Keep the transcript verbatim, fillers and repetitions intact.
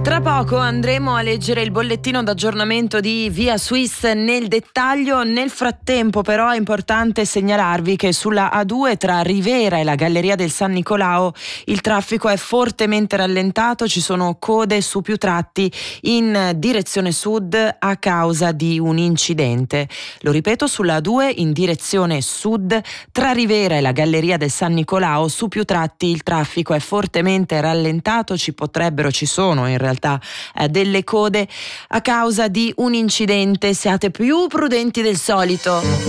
Tra poco andremo a leggere il bollettino d'aggiornamento di Via Swiss nel dettaglio. Nel frattempo però è importante segnalarvi che sulla A due tra Rivera e la Galleria del San Nicolao il traffico è fortemente rallentato, ci sono code su più tratti in direzione sud a causa di un incidente. Lo ripeto, sulla A due in direzione sud tra Rivera e la Galleria del San Nicolao su più tratti il traffico è fortemente rallentato, ci potrebbero, ci sono in realtà eh, delle code a causa di un incidente. Siate più prudenti del solito.